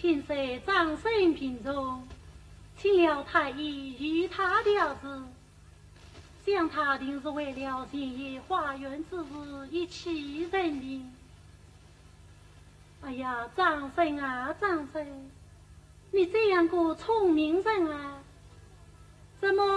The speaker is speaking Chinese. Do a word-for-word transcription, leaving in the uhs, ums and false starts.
听说掌声频中，请了太医与他调子，想他定是为了前夜花园之事一起人命。哎呀，张生啊，张生，你这样个聪明人啊，怎么